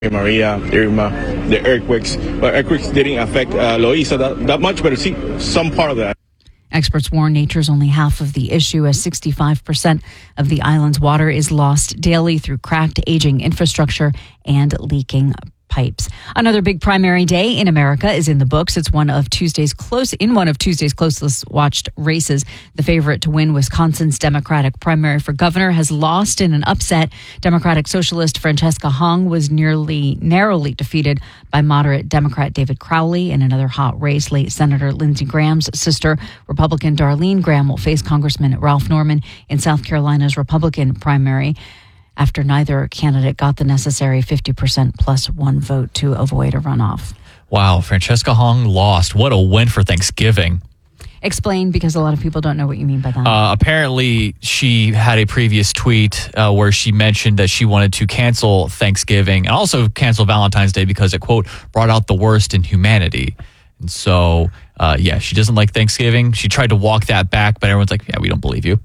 Maria, Irma, the earthquakes. But earthquakes didn't affect Loíza that much, but see some part of that. Experts warn nature's only half of the issue, as 65% of the island's water is lost daily through cracked, aging infrastructure and leaking pipes. Another big primary day in America is in the books. It's one of Tuesday's closest watched races. The favorite to win, Wisconsin's Democratic primary for governor, has lost in an upset. Democratic socialist Francesca Hong was narrowly defeated by moderate Democrat David Crowley. In another hot race, late Senator Lindsey Graham's sister, Republican Darlene Graham, will face Congressman Ralph Norman in South Carolina's Republican primary, after neither candidate got the necessary 50% plus one vote to avoid a runoff. Wow, Francesca Hong lost. What a win for Thanksgiving. Explain, because a lot of people don't know what you mean by that. Apparently, she had a previous tweet where she mentioned that she wanted to cancel Thanksgiving and also cancel Valentine's Day because it, quote, brought out the worst in humanity. And so, she doesn't like Thanksgiving. She tried to walk that back, but everyone's like, yeah, we don't believe you.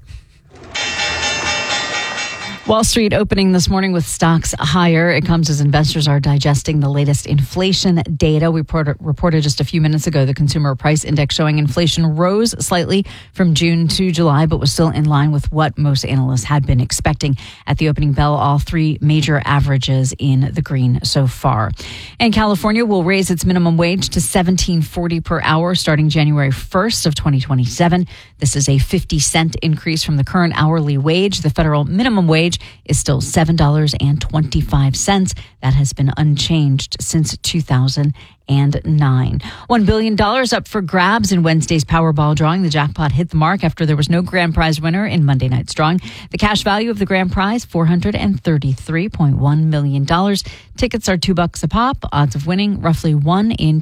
Wall Street opening this morning with stocks higher. It comes as investors are digesting the latest inflation data. We reported just a few minutes ago the Consumer Price Index showing inflation rose slightly from June to July, but was still in line with what most analysts had been expecting. At the opening bell, all three major averages in the green so far. And California will raise its minimum wage to $17.40 per hour starting January 1st of 2027. This is a 50-cent increase from the current hourly wage. The federal minimum wage is still $7.25. That has been unchanged since 2009. $1 billion up for grabs in Wednesday's Powerball drawing. The jackpot hit the mark after there was no grand prize winner in Monday night's drawing. The cash value of the grand prize, $433.1 million. Tickets are $2 a pop. Odds of winning, roughly 1 in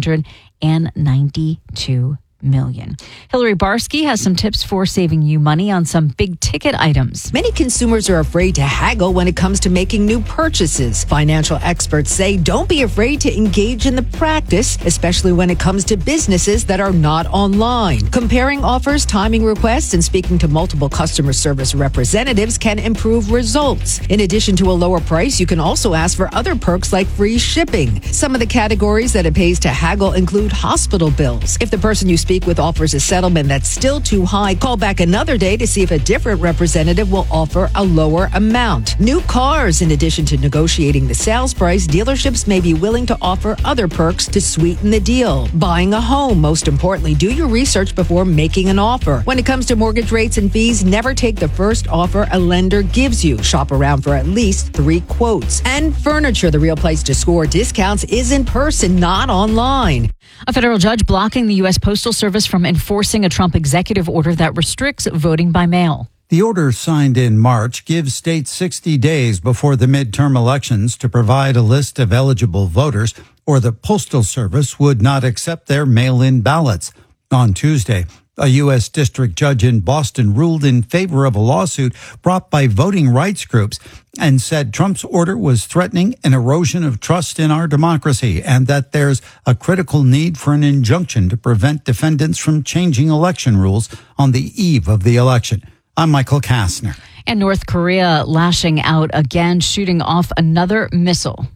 292 million. Hillary Barsky has some tips for saving you money on some big ticket items. Many consumers are afraid to haggle when it comes to making new purchases. Financial experts say don't be afraid to engage in the practice, especially when it comes to businesses that are not online. Comparing offers, timing requests, and speaking to multiple customer service representatives can improve results. In addition to a lower price, you can also ask for other perks like free shipping. Some of the categories that it pays to haggle include hospital bills. If the person you speak with offers a settlement that's still too high, call back another day to see if a different representative will offer a lower amount. New cars. In addition to negotiating the sales price, dealerships may be willing to offer other perks to sweeten the deal. Buying a home. Most importantly, do your research before making an offer. When it comes to mortgage rates and fees, never take the first offer a lender gives you. Shop around for at least 3 quotes. And furniture. The real place to score discounts is in person, not online. A federal judge blocking the U.S. Postal Service from enforcing a Trump executive order that restricts voting by mail. The order, signed in March, gives states 60 days before the midterm elections to provide a list of eligible voters, or the Postal Service would not accept their mail-in ballots. On Tuesday, a U.S. district judge in Boston ruled in favor of a lawsuit brought by voting rights groups and said Trump's order was threatening an erosion of trust in our democracy and that there's a critical need for an injunction to prevent defendants from changing election rules on the eve of the election. I'm Michael Kastner. And North Korea lashing out again, shooting off another missile.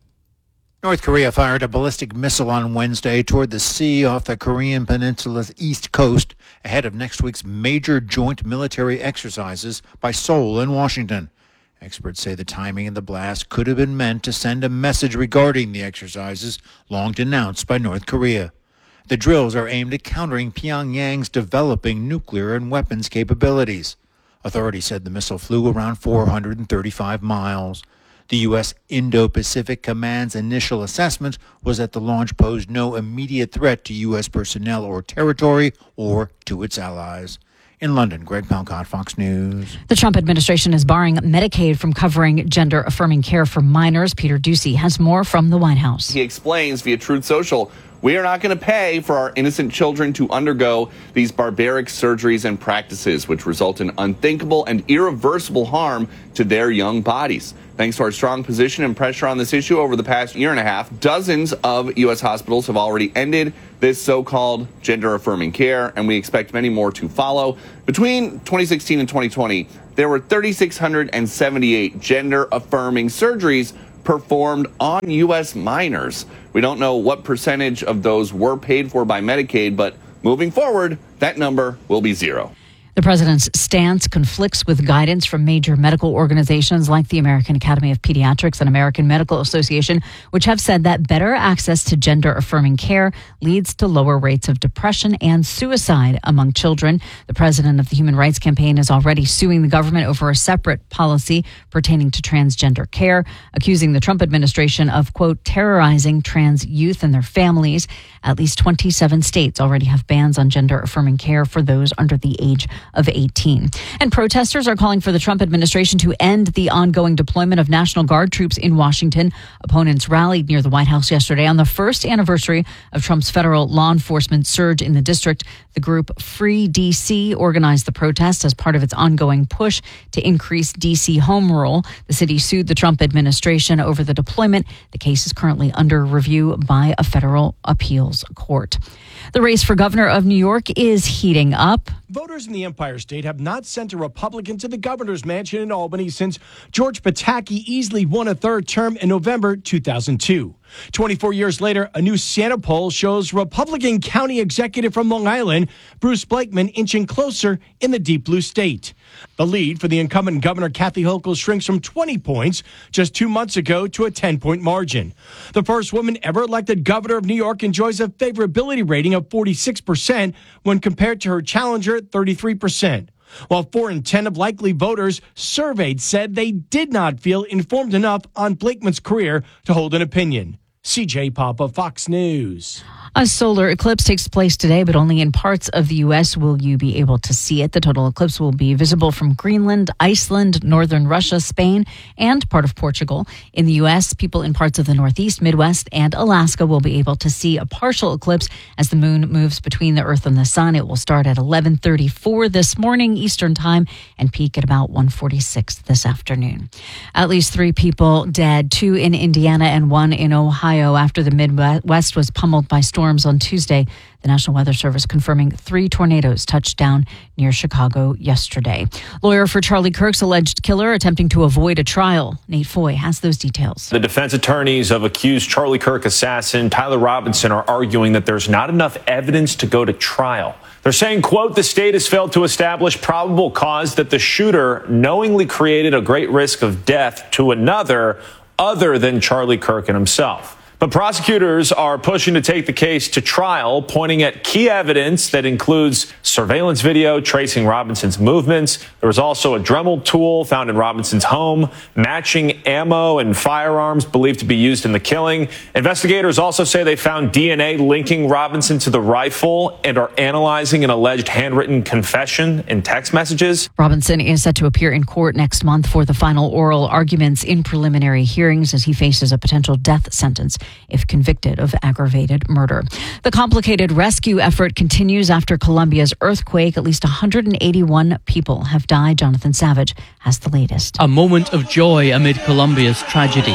North Korea fired a ballistic missile on Wednesday toward the sea off the Korean peninsula's east coast ahead of next week's major joint military exercises by Seoul and Washington. Experts say the timing of the blast could have been meant to send a message regarding the exercises long denounced by North Korea. The drills are aimed at countering Pyongyang's developing nuclear and weapons capabilities. Authorities said the missile flew around 435 miles. The U.S. Indo-Pacific Command's initial assessment was that the launch posed no immediate threat to U.S. personnel or territory or to its allies. In London, Greg Palcott, Fox News. The Trump administration is barring Medicaid from covering gender-affirming care for minors. Peter Doocy has more from the White House. He explains via Truth Social, we are not going to pay for our innocent children to undergo these barbaric surgeries and practices, which result in unthinkable and irreversible harm to their young bodies. Thanks to our strong position and pressure on this issue over the past year and a half, dozens of U.S. hospitals have already ended this so-called gender-affirming care, and we expect many more to follow. Between 2016 and 2020, there were 3,678 gender-affirming surgeries performed on U.S. minors. We don't know what percentage of those were paid for by Medicaid, but moving forward, that number will be zero. The president's stance conflicts with guidance from major medical organizations like the American Academy of Pediatrics and American Medical Association, which have said that better access to gender-affirming care leads to lower rates of depression and suicide among children. The president of the Human Rights Campaign is already suing the government over a separate policy pertaining to transgender care, accusing the Trump administration of, quote, terrorizing trans youth and their families. At least 27 states already have bans on gender-affirming care for those under the age of 18. And protesters are calling for the Trump administration to end the ongoing deployment of National Guard troops in Washington. Opponents rallied near the White House yesterday on the first anniversary of Trump's federal law enforcement surge in the district. The group Free D.C. organized the protest as part of its ongoing push to increase D.C. home rule. The city sued the Trump administration over the deployment. The case is currently under review by a federal appeals court. The race for governor of New York is heating up. Voters in the Empire State have not sent a Republican to the governor's mansion in Albany since George Pataki easily won a third term in November 2002. 24 years later, a new Santa poll shows Republican county executive from Long Island, Bruce Blakeman, inching closer in the deep blue state. The lead for the incumbent Governor Kathy Hochul shrinks from 20 points just 2 months ago to a 10-point margin. The first woman ever elected governor of New York enjoys a favorability rating of 46% when compared to her challenger, 33%. While 4 in 10 of likely voters surveyed said they did not feel informed enough on Blakeman's career to hold an opinion. CJ Papa, Fox News. A solar eclipse takes place today, but only in parts of the U.S. will you be able to see it. The total eclipse will be visible from Greenland, Iceland, northern Russia, Spain, and part of Portugal. In the U.S., people in parts of the Northeast, Midwest, and Alaska will be able to see a partial eclipse as the moon moves between the Earth and the sun. It will start at 11:34 this morning Eastern Time and peak at about 1:46 this afternoon. At least 3 people dead, 2 in Indiana and 1 in Ohio after the Midwest was pummeled by storms on Tuesday. The National Weather Service confirming 3 tornadoes touched down near Chicago yesterday. Lawyer for Charlie Kirk's alleged killer attempting to avoid a trial. Nate Foy has those details. The defense attorneys of accused Charlie Kirk assassin Tyler Robinson are arguing that there's not enough evidence to go to trial. They're saying, quote, the state has failed to establish probable cause that the shooter knowingly created a great risk of death to another other than Charlie Kirk and himself. But prosecutors are pushing to take the case to trial, pointing at key evidence that includes surveillance video tracing Robinson's movements. There was also a Dremel tool found in Robinson's home, matching ammo and firearms believed to be used in the killing. Investigators also say they found DNA linking Robinson to the rifle and are analyzing an alleged handwritten confession and text messages. Robinson is set to appear in court next month for the final oral arguments in preliminary hearings as he faces a potential death sentence if convicted of aggravated murder. The complicated rescue effort continues after Colombia's earthquake. At least 181 people have died. Jonathan Savage has the latest. A moment of joy amid Colombia's tragedy.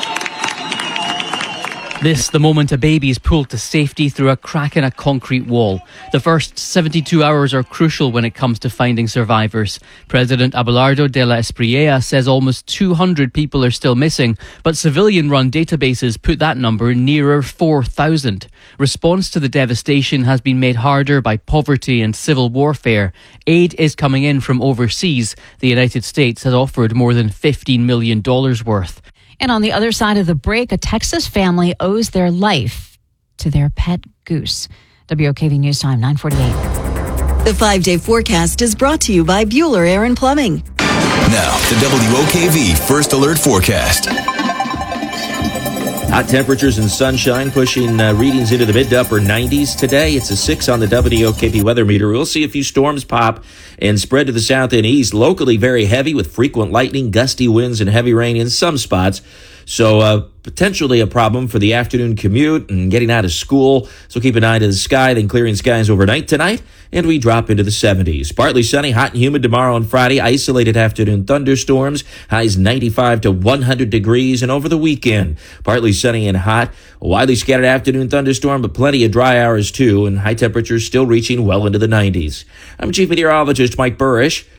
This, the moment a baby is pulled to safety through a crack in a concrete wall. The first 72 hours are crucial when it comes to finding survivors. President Abelardo de la Espriella says almost 200 people are still missing, but civilian-run databases put that number nearer 4,000. Response to the devastation has been made harder by poverty and civil warfare. Aid is coming in from overseas. The United States has offered more than $15 million worth. And on the other side of the break, a Texas family owes their life to their pet goose. WOKV News Time, 9:48. The 5-day forecast is brought to you by Bueller Air and Plumbing. Now, the WOKV First Alert Forecast. Hot temperatures and sunshine pushing readings into the mid to upper 90s today. It's a 6 on the WOKV weather meter. We'll see a few storms pop and spread to the south and east. Locally very heavy with frequent lightning, gusty winds, and heavy rain in some spots. So potentially a problem for the afternoon commute and getting out of school. So keep an eye to the sky, then clearing skies overnight tonight, and we drop into the 70s. Partly sunny, hot and humid tomorrow and Friday. Isolated afternoon thunderstorms. Highs 95 to 100 degrees. And over the weekend, partly sunny and hot. A widely scattered afternoon thunderstorm, but plenty of dry hours too, and high temperatures still reaching well into the 90s. I'm Chief Meteorologist Mike Burrish.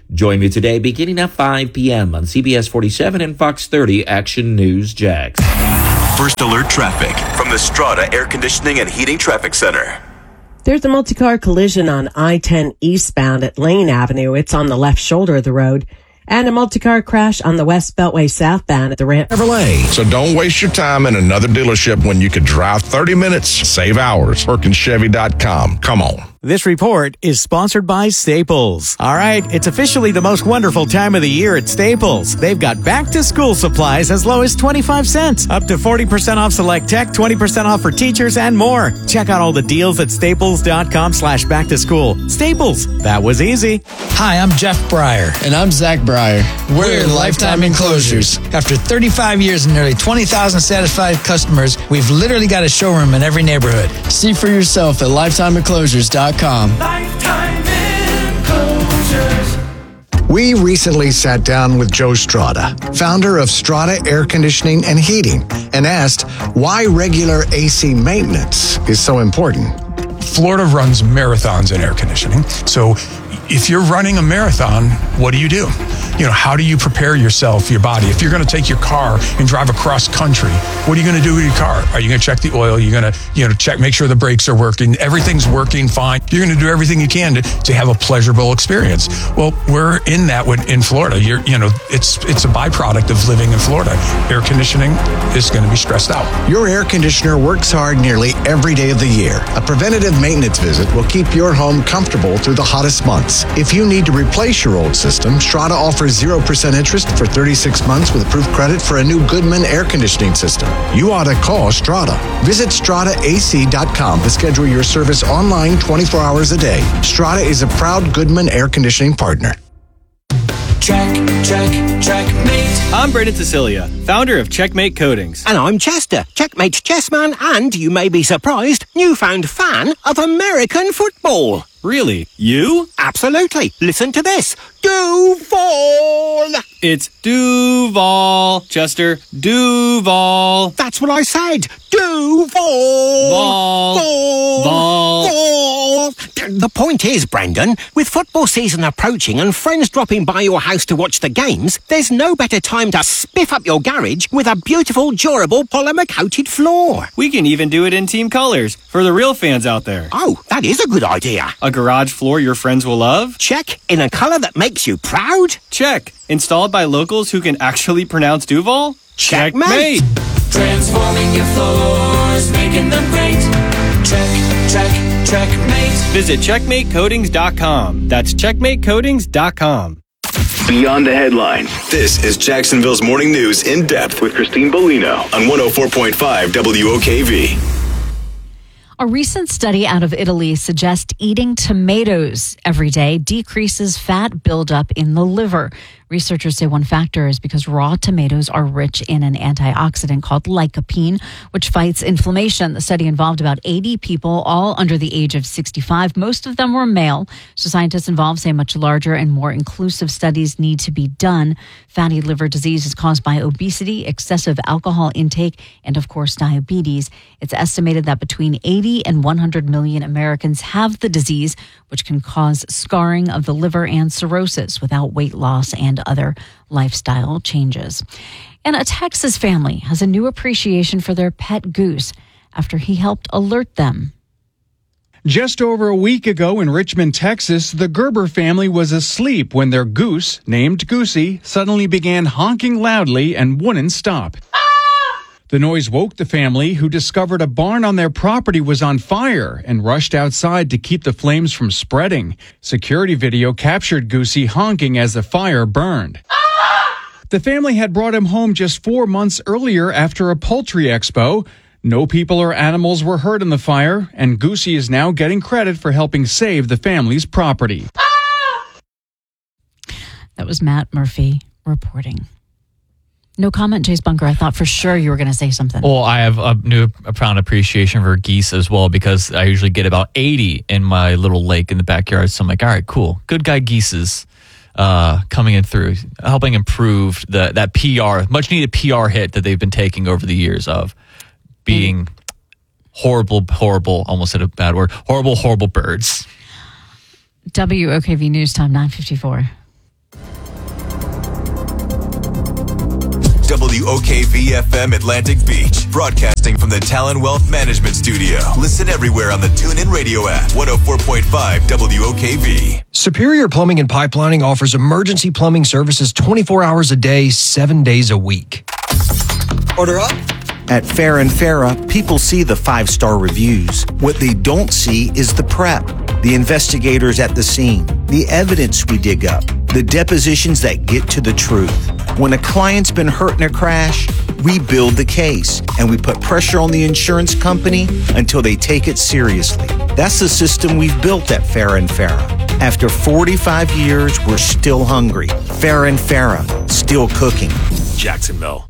Join me today beginning at 5 p.m. on CBS 47 and Fox 30 Action News Jax. First Alert Traffic from the Strata Air Conditioning and Heating Traffic Center. There's a multi-car collision on I-10 eastbound at Lane Avenue. It's on the left shoulder of the road. And a multi-car crash on the West Beltway southbound at the ramp. Chevrolet. So don't waste your time in another dealership when you could drive 30 minutes, save hours. PerkinsChevy.com. Come on. This report is sponsored by Staples. All right, it's officially the most wonderful time of the year at Staples. They've got back-to-school supplies as low as 25 cents, up to 40% off select tech, 20% off for teachers, and more. Check out all the deals at staples.com/back-to-school. Staples, that was easy. Hi, I'm Jeff Breyer. And I'm Zach Breyer. We're Lifetime Enclosures. After 35 years and nearly 20,000 satisfied customers, we've literally got a showroom in every neighborhood. See for yourself at lifetimeenclosures.com. Lifetime Enclosures. We recently sat down with Joe Strada, founder of Strada Air Conditioning and Heating, and asked why regular AC maintenance is so important. Florida runs marathons in air conditioning. So if you're running a marathon, what do? How do you prepare yourself, your body? If you're going to take your car and drive across country, what are you going to do with your car? Are you going to check the oil? You're going to, check, make sure the brakes are working. Everything's working fine. You're going to do everything you can to have a pleasurable experience. Well, we're in that in Florida. It's a byproduct of living in Florida. Air conditioning is going to be stressed out. Your air conditioner works hard nearly every day of the year. A preventative maintenance visit will keep your home comfortable through the hottest months. If you need to replace your old system, Strada offers 0% interest for 36 months with approved credit for a new Goodman air conditioning system. You ought to call Strada. Visit StradaAC.com to schedule your service online 24 hours a day. Strada is a proud Goodman air conditioning partner. Checkmate. I'm Brendan Cecilia, founder of Checkmate Coatings. And I'm Chester, Checkmate's chessman, and you may be surprised, newfound fan of American football. Really? You? Absolutely. Listen to this. Duval. It's Duval, Chester. Duval. That's what I said. Duval. Vol. The point is, Brendan, with football season approaching and friends dropping by your house to watch the games, there's no better time to spiff up your garage with a beautiful, durable, polymer-coated floor. We can even do it in team colors for the real fans out there. Oh, that is a good idea. A garage floor your friends will love? Check. In a color that makes you proud? Check. Installed by locals who can actually pronounce Duval? Checkmate. Transforming your floors, making them great. Checkmate. Visit checkmatecoatings.com. That's checkmatecoatings.com. Beyond the headlines. This is Jacksonville's Morning News in depth with Christine Bolino on 104.5 WOKV. A recent study out of Italy suggests eating tomatoes every day decreases fat buildup in the liver. Researchers say one factor is because raw tomatoes are rich in an antioxidant called lycopene, which fights inflammation. The study involved about 80 people, all under the age of 65. Most of them were male. So scientists involved say much larger and more inclusive studies need to be done. Fatty liver disease is caused by obesity, excessive alcohol intake, and of course, diabetes. It's estimated that between 80 and 100 million Americans have the disease, which can cause scarring of the liver and cirrhosis without weight loss and other lifestyle changes. And a Texas family has a new appreciation for their pet goose after he helped alert them. Just over a week ago in Richmond, Texas, the Gerber family was asleep when their goose, named Goosey, suddenly began honking loudly and wouldn't stop. The noise woke the family, who discovered a barn on their property was on fire and rushed outside to keep the flames from spreading. Security video captured Goosey honking as the fire burned. The family had brought him home just 4 months earlier after a poultry expo. No people or animals were hurt in the fire, and Goosey is now getting credit for helping save the family's property. That was Matt Murphy reporting. No comment, Chase Bunker. I thought for sure you were going to say something. Well, I have a profound appreciation for geese as well, because I usually get about 80 in my little lake in the backyard. So I'm like, all right, cool. Good guy geeses coming in through, helping improve that PR, much needed PR hit that they've been taking over the years of being horrible, almost said a bad word, horrible birds. WOKV News Time, 9:54. WOKV-FM Atlantic Beach, broadcasting from the Talon Wealth Management Studio. Listen everywhere on the TuneIn Radio app. 104.5 WOKV. Superior Plumbing and Pipelining offers emergency plumbing services 24 hours a day, 7 days a week. Order up. At Farrah & Farrah, people see the 5-star reviews. What they don't see is the prep, the investigators at the scene, the evidence we dig up, the depositions that get to the truth. When a client's been hurt in a crash, we build the case and we put pressure on the insurance company until they take it seriously. That's the system we've built at Farrah & Farrah. After 45 years, we're still hungry. Farrah & Farrah, still cooking. Jacksonville.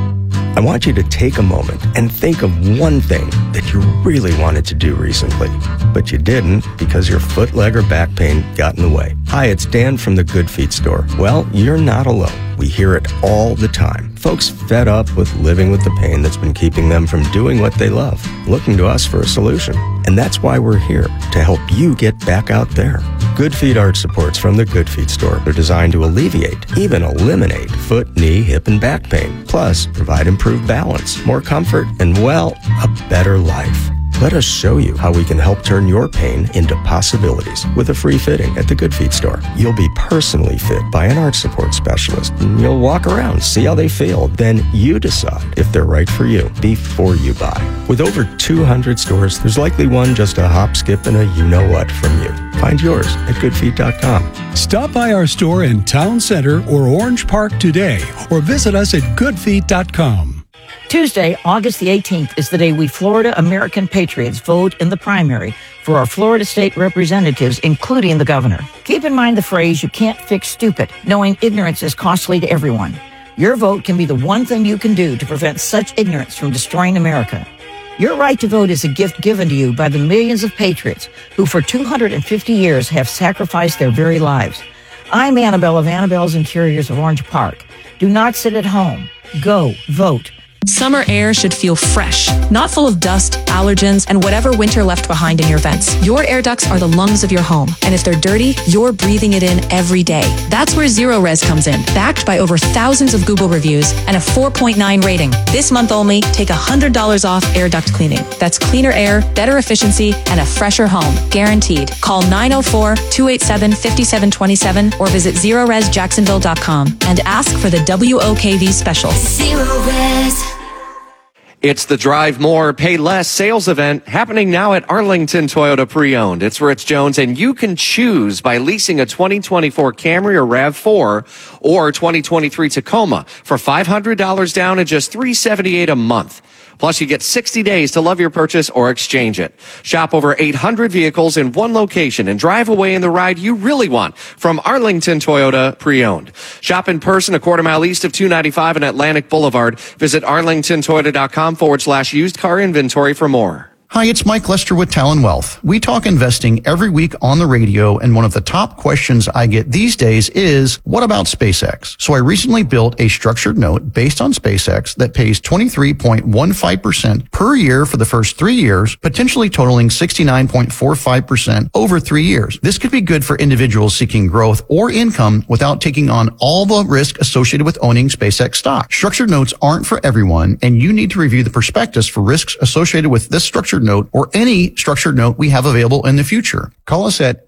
I want you to take a moment and think of one thing that you really wanted to do recently, but you didn't because your foot, leg, or back pain got in the way. Hi, it's Dan from the Good Feet store. Well, you're not alone. We hear it all the time. Folks fed up with living with the pain that's been keeping them from doing what they love, looking to us for a solution. And that's why we're here, to help you get back out there. Good Feet arch supports from the Good Feet store are designed to alleviate, even eliminate, foot, knee, hip, and back pain. Plus, provide improved balance, more comfort, and, well, a better life. Let us show you how we can help turn your pain into possibilities with a free fitting at the Good Feet store. You'll be personally fit by an arch support specialist. And you'll walk around, see how they feel. Then you decide if they're right for you before you buy. With over 200 stores, there's likely one just a hop, skip, and a you-know-what from you. Find yours at goodfeet.com. Stop by our store in Town Center or Orange Park today, or visit us at goodfeet.com. Tuesday, August the 18th, is the day we Florida American patriots vote in the primary for our Florida state representatives, including the governor. Keep in mind the phrase, you can't fix stupid, knowing ignorance is costly to everyone. Your vote can be the one thing you can do to prevent such ignorance from destroying America. Your right to vote is a gift given to you by the millions of patriots who for 250 years have sacrificed their very lives. I'm Annabelle of Annabelle's Interiors of Orange Park. Do not sit at home. Go vote. Summer air should feel fresh, not full of dust, allergens, and whatever winter left behind in your vents. Your air ducts are the lungs of your home, and if they're dirty, you're breathing it in every day. That's where Zero Res comes in, backed by over thousands of Google reviews and a 4.9 rating. This month only, take $100 off air duct cleaning. That's cleaner air, better efficiency, and a fresher home, guaranteed. Call 904-287-5727 or visit ZeroResJacksonville.com and ask for the WOKV special. Zero Res. It's the Drive More, Pay Less sales event happening now at Arlington Toyota Pre-Owned. It's Rich Jones, and you can choose by leasing a 2024 Camry or RAV4 or 2023 Tacoma for $500 down and just $378 a month. Plus, you get 60 days to love your purchase or exchange it. Shop over 800 vehicles in one location and drive away in the ride you really want from Arlington Toyota Pre-Owned. Shop in person a quarter-mile east of 295 and Atlantic Boulevard. Visit arlingtontoyota.com/used car inventory for more. Hi, it's Mike Lester with Talon Wealth. We talk investing every week on the radio, and one of the top questions I get these days is, what about SpaceX? So I recently built a structured note based on SpaceX that pays 23.15% per year for the first 3 years, potentially totaling 69.45% over 3 years. This could be good for individuals seeking growth or income without taking on all the risk associated with owning SpaceX stock. Structured notes aren't for everyone, and you need to review the prospectus for risks associated with this structured note or any structured note we have available in the future. Call us at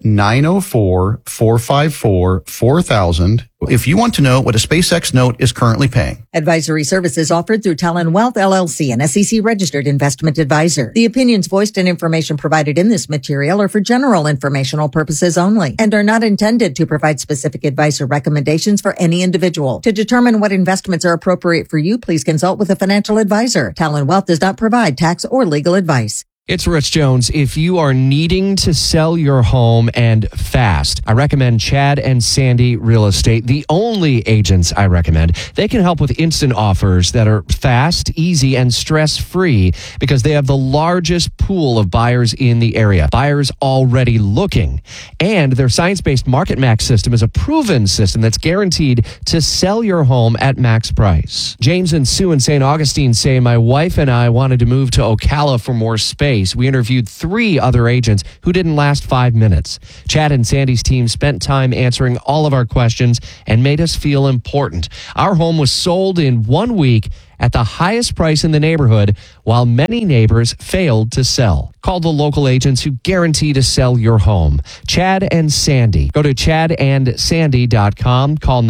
904-454-4000 if you want to know what a SpaceX note is currently paying. Advisory services offered through Talon Wealth LLC, an SEC registered investment advisor. The opinions voiced and information provided in this material are for general informational purposes only and are not intended to provide specific advice or recommendations for any individual. To determine what investments are appropriate for you, please consult with a financial advisor. Talon Wealth does not provide tax or legal advice. It's Rich Jones. If you are needing to sell your home and fast, I recommend Chad and Sandy Real Estate, the only agents I recommend. They can help with instant offers that are fast, easy, and stress-free because they have the largest pool of buyers in the area. Buyers already looking. And their science-based Market Max system is a proven system that's guaranteed to sell your home at max price. James and Sue in St. Augustine say, my wife and I wanted to move to Ocala for more space. race, we interviewed 3 other agents who didn't last 5 minutes. Chad and Sandy's team spent time answering all of our questions and made us feel important. Our home was sold in 1 week at the highest price in the neighborhood, while many neighbors failed to sell. Call the local agents who guarantee to sell your home. Chad and Sandy. Go to chadandsandy.com. Call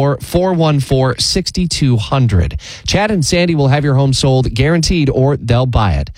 904-414-6200. Chad and Sandy will have your home sold guaranteed, or they'll buy it.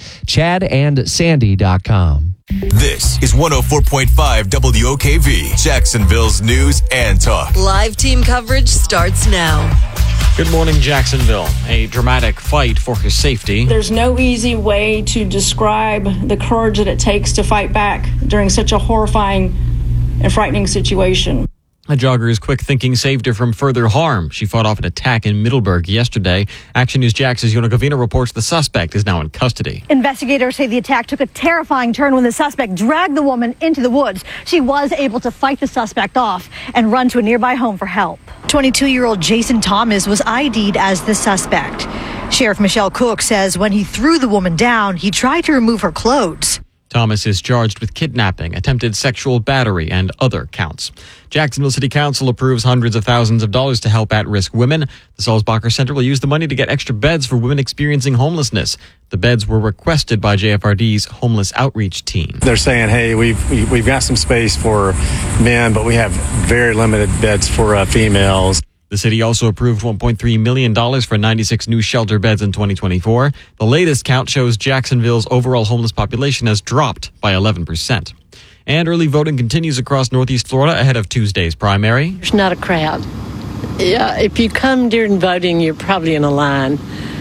chadandsandy.com. This is 104.5 WOKV, Jacksonville's news and talk. Live team coverage starts now. Good morning, Jacksonville. A dramatic fight for his safety. There's no easy way to describe the courage that it takes to fight back during such a horrifying and frightening situation. A jogger's quick thinking saved her from further harm. She fought off an attack in Middleburg yesterday. Action News Jax's Yona Gavina reports the suspect is now in custody. Investigators say the attack took a terrifying turn when the suspect dragged the woman into the woods. She was able to fight the suspect off and run to a nearby home for help. 22-year-old Jason Thomas was ID'd as the suspect. Sheriff Michelle Cook says when he threw the woman down, he tried to remove her clothes. Thomas is charged with kidnapping, attempted sexual battery, and other counts. Jacksonville City Council approves hundreds of thousands of dollars to help at-risk women. The Sulzbacher Center will use the money to get extra beds for women experiencing homelessness. The beds were requested by JFRD's homeless outreach team. They're saying, hey, we've got some space for men, but we have very limited beds for females. The city also approved $1.3 million for 96 new shelter beds in 2024. The latest count shows Jacksonville's overall homeless population has dropped by 11%. And early voting continues across Northeast Florida ahead of Tuesday's primary. There's not a crowd. Yeah, if you come during voting, you're probably in a line.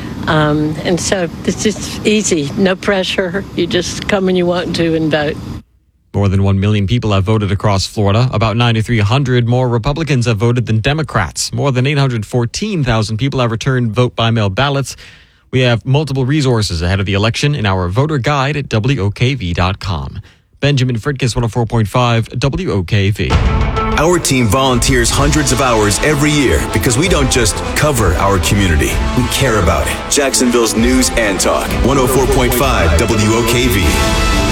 And so it's just easy, no pressure. You just come when you want to and vote. More than 1 million people have voted across Florida. About 9,300 more Republicans have voted than Democrats. More than 814,000 people have returned vote-by-mail ballots. We have multiple resources ahead of the election in our voter guide at WOKV.com. Benjamin Fritkiss, 104.5 WOKV. Our team volunteers hundreds of hours every year because we don't just cover our community. We care about it. Jacksonville's news and talk. 104.5 WOKV.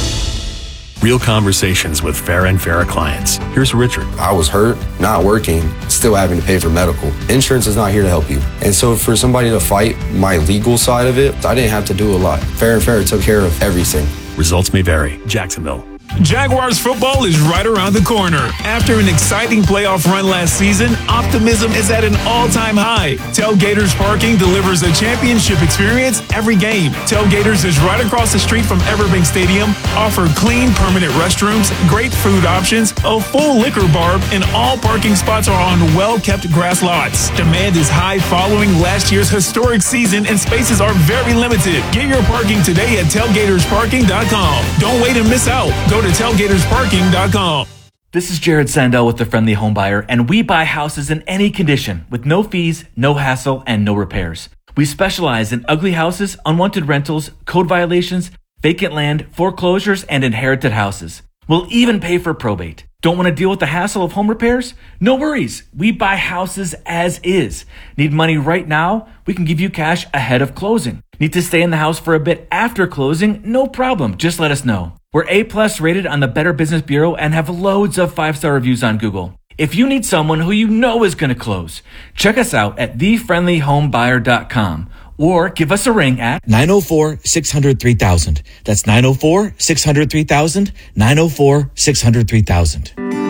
Real conversations with Farah & Farah clients. Here's Richard. I was hurt, not working, still having to pay for medical. Insurance is not here to help you. And so for somebody to fight my legal side of it, I didn't have to do a lot. Farah & Farah took care of everything. Results may vary. Jacksonville. Jaguars football is right around the corner. After an exciting playoff run last season, optimism is at an all-time high. Tailgaters Parking delivers a championship experience every game. Tailgaters is right across the street from Everbank Stadium, offer clean, permanent restrooms, great food options, a full liquor bar, and all parking spots are on well-kept grass lots. Demand is high following last year's historic season, and spaces are very limited. Get your parking today at tailgatorsparking.com. Don't wait and miss out. Go to tailgatorsparking.com. This is Jared Sandell with the Friendly Home Buyer, and we buy houses in any condition with no fees, no hassle, and no repairs. We specialize in ugly houses, unwanted rentals, code violations, vacant land, foreclosures, and inherited houses. We'll even pay for probate. Don't want to deal with the hassle of home repairs? No worries. We buy houses as is. Need money right now? We can give you cash ahead of closing. Need to stay in the house for a bit after closing? No problem. Just let us know. We're A+ rated on the Better Business Bureau and have loads of 5-star reviews on Google. If you need someone who you know is going to close, check us out at thefriendlyhomebuyer.com or give us a ring at 904-600-3000. That's 904-600-3000, 904-600-3000.